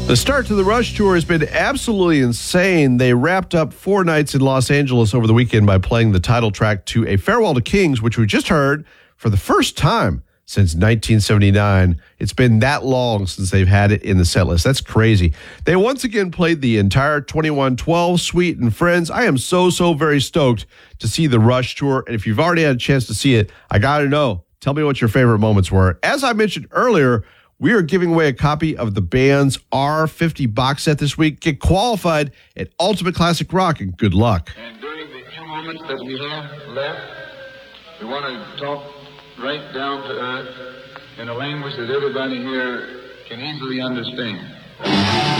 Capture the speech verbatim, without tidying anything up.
The start to the Rush Tour has been absolutely insane. They wrapped up four nights in Los Angeles over the weekend by playing the title track to A Farewell to Kings, which we just heard for the first time since nineteen seventy-nine. It's been that long since they've had it in the set list. That's crazy. They once again played the entire twenty-one twelve suite. And friends, I am so, so very stoked to see the Rush Tour. And if you've already had a chance to see it, I got to know. Tell me what your favorite moments were. As I mentioned earlier, we are giving away a copy of the band's R fifty box set this week. Get qualified at Ultimate Classic Rock, and good luck. And during the few moments that we have left, we want to talk right down to earth in a language that everybody here can easily understand.